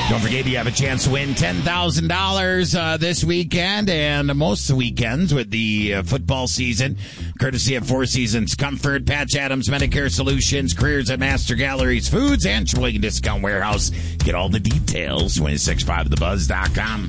Don't forget you have a chance to win $10,000 this weekend and most of the weekends with the football season, courtesy of Four Seasons Comfort, Patch Adams Medicare Solutions, Careers at Master Galleries Foods, and Sheboygan Discount Warehouse. Get all the details, 265thebuzz.com.